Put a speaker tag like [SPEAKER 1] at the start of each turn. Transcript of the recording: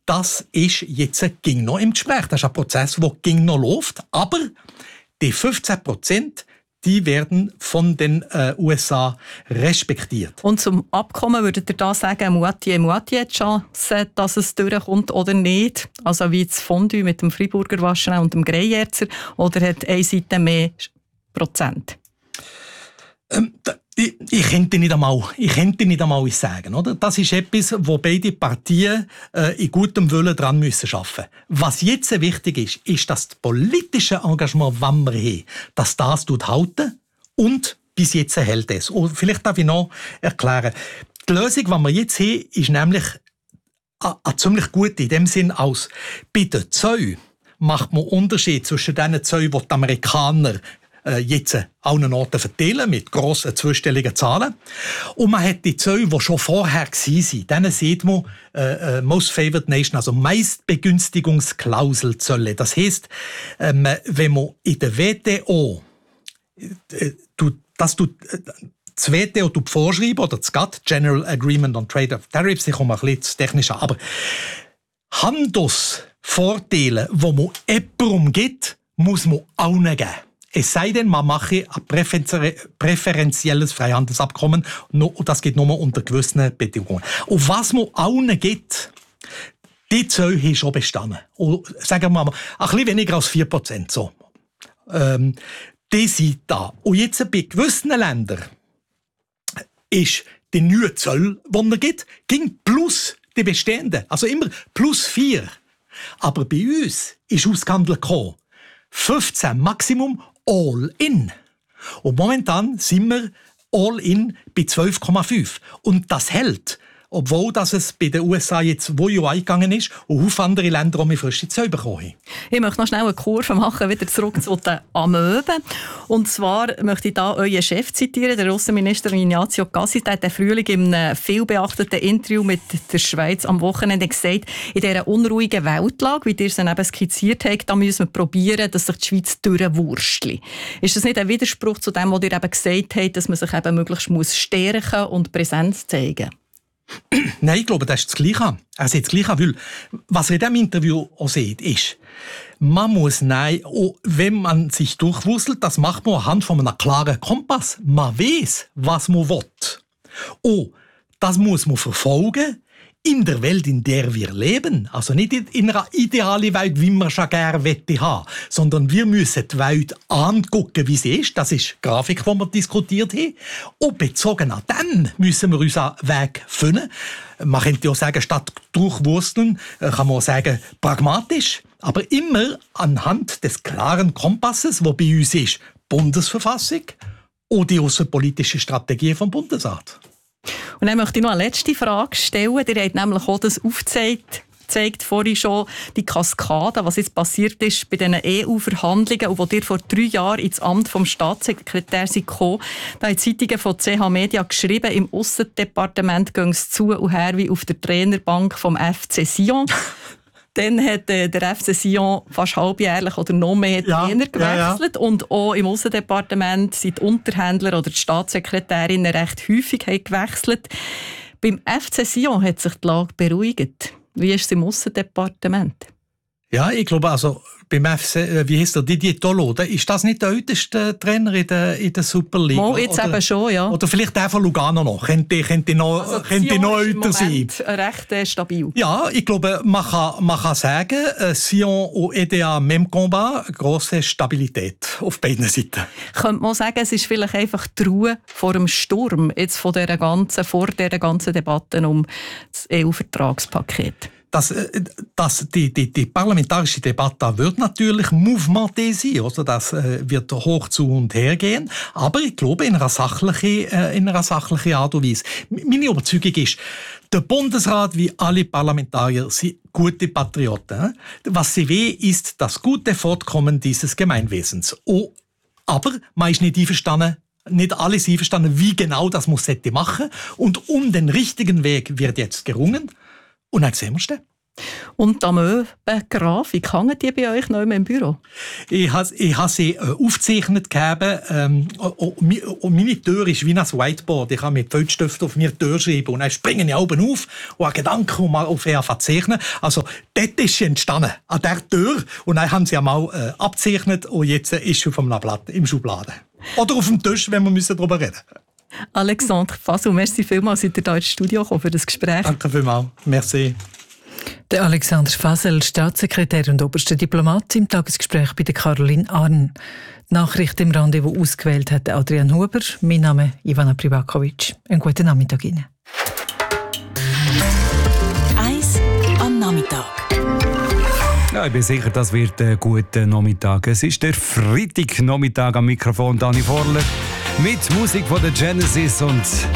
[SPEAKER 1] das ist jetzt ging noch im Gespräch. Das ist ein Prozess, der ging noch läuft. Aber die 15%, die werden von den USA respektiert.
[SPEAKER 2] Und zum Abkommen würdet ihr da sagen, Moitié die Chance, dass es durchkommt oder nicht? Also wie das Fondue mit dem Freiburger Waschen und dem Greyerzer? Oder hat eine Seite mehr Prozent?
[SPEAKER 1] Ich könnte nicht einmal sagen, oder? Das ist etwas, wo beide Partien in gutem Willen dran müssen arbeiten. Was jetzt wichtig ist, dass das politische Engagement, das wir haben, dass das halten und bis jetzt hält es. Und vielleicht darf ich noch erklären. Die Lösung, die wir jetzt haben, ist nämlich eine ziemlich gute, in dem Sinn aus. Bei den Zöllen macht man Unterschied zwischen den Zöllen, die die Amerikaner jetzt allen Orten verteilen, mit grossen zweistelligen Zahlen. Und man hat die Zölle, die schon vorher waren, denen sieht man Most Favored Nation, also Meistbegünstigungsklausel-Zölle. Das heisst, wenn man in der WTO das WTO vorschreiben, oder das GATT, General Agreement on Trade of Tariffs, ich komme ein bisschen technisch an, aber Handelsvorteile, die man jemandem gibt, muss man allen geben. Es sei denn, man mache ein präferenzielles Freihandelsabkommen, und das geht nur unter gewissen Bedingungen. Und was man allen gibt, die Zölle haben schon bestanden. Und sagen wir mal, ein bisschen weniger als 4%. So. Die sind da. Und jetzt bei gewissen Ländern ist die neue Zölle, die es gibt, ging plus die bestehenden. Also immer plus 4. Aber bei uns ist ausgehandelt gekommen 15 Maximum all in. Und momentan sind wir all in bei 12,5. Und das hält, obwohl dass es bei den USA jetzt, wo ja eingegangen ist, und auf andere Länder auch mehr frische Zölle bekommen haben.
[SPEAKER 2] Ich möchte noch schnell eine Kurve machen, wieder zurück zu den Amöben. Und zwar möchte ich da euren Chef zitieren, der Russenminister Ignazio Cassis, der hat den Frühling in einem vielbeachteten Interview mit der Schweiz am Wochenende gesagt, in dieser unruhigen Weltlage, wie ihr es eben skizziert habt, da müssen wir probieren, dass sich die Schweiz durchwurstelt. Ist das nicht ein Widerspruch zu dem, was ihr eben gesagt habt, dass man sich eben möglichst stärken und Präsenz zeigen muss?
[SPEAKER 1] Nein, ich glaube, das ist das Gleiche. Er sieht das Gleiche, weil was er in diesem Interview auch sieht, ist, man muss wenn man sich durchwuselt, das macht man anhand von einem klaren Kompass. Man weiß, was man will. Und das muss man verfolgen in der Welt, in der wir leben. Also nicht in einer idealen Welt, wie wir schon gerne haben, sondern wir müssen die Welt angucken, wie sie ist. Das ist die Grafik, die wir diskutiert haben. Und bezogen an dem müssen wir unseren Weg finden. Man könnte auch sagen, statt durchwursteln, kann man auch sagen, pragmatisch. Aber immer anhand des klaren Kompasses, der bei uns ist, Bundesverfassung und die außenpolitische Strategie vom Bundesrat.
[SPEAKER 2] Und dann möchte ich noch eine letzte Frage stellen. Ihr habt nämlich auch das aufgezeigt, vorhin schon, die Kaskade, was jetzt passiert ist bei diesen EU-Verhandlungen und wo ihr vor 3 Jahren ins Amt vom Staatssekretär gekommen. Da haben die Zeitungen von CH Media geschrieben, im Aussendepartement gehen es zu und her wie auf der Trainerbank vom FC Sion. Dann hat der FC Sion fast halbjährlich oder noch mehr Trainer gewechselt. Ja. Und auch im Aussendepartement sind die Unterhändler oder die Staatssekretärinnen recht häufig gewechselt. Beim FC Sion hat sich die Lage beruhigt. Wie ist es im Aussendepartement?
[SPEAKER 1] Ja, ich glaube, also beim FC, wie heisst der, Didier Tolo, ist das nicht der älteste Trainer in der Super League?
[SPEAKER 2] Mal jetzt eben schon, ja.
[SPEAKER 1] Oder vielleicht der von Lugano noch. Könnte noch älter sein.
[SPEAKER 2] Recht stabil.
[SPEAKER 1] Ja, ich glaube, man kann sagen, Sion und EDA même combat, grosse Stabilität auf beiden Seiten.
[SPEAKER 2] Könnte man sagen, es ist vielleicht einfach die Ruhe vor dem Sturm jetzt vor dieser ganzen Debatte um das EU-Vertragspaket? Die parlamentarische Debatte wird natürlich mouvementée sein, also das wird hoch zu und her gehen, aber ich glaube in einer sachlichen Art und Weise. Meine Überzeugung ist, der Bundesrat wie alle Parlamentarier sind gute Patrioten. Was sie wollen, ist das gute Fortkommen dieses Gemeinwesens. Aber man ist nicht einverstanden, nicht alle sind einverstanden, wie genau das muss machen. Und um den richtigen Weg wird jetzt gerungen. Und dann sehen wir es. Und die Amöben-Grafik, hängen die bei euch noch im Büro?
[SPEAKER 1] Ich habe sie aufgezeichnet gegeben. Und meine Tür ist wie ein Whiteboard. Ich kann mit Filzstift auf mir Tür schreiben und dann springen ich oben auf und habe Gedanken, mal auf zeichnen. Also dort ist sie entstanden, an der Tür. Und dann haben sie einmal abgezeichnet und jetzt ist sie auf einem Blatt im Schubladen. Oder auf dem Tisch, wenn wir darüber reden müssen.
[SPEAKER 2] Alexandre Fasel, merci vielmals, seid ihr hier ins Studio gekommen für das Gespräch.
[SPEAKER 1] Danke vielmals. Merci.
[SPEAKER 3] Der Alexandre Fasel, Staatssekretär und oberster Diplomat, im Tagesgespräch bei der Caroline Arn. Die Nachricht im Rendezvous ausgewählt hat Adrian Huber. Mein Name ist Ivana Privakovic. Einen guten Nachmittag Ihnen.
[SPEAKER 4] 1 am Nachmittag.
[SPEAKER 5] Ja, ich bin sicher, das wird ein guter Nachmittag. Es ist der Freitagnachmittag am Mikrofon, Dani Vorler, mit Musik von der Genesis und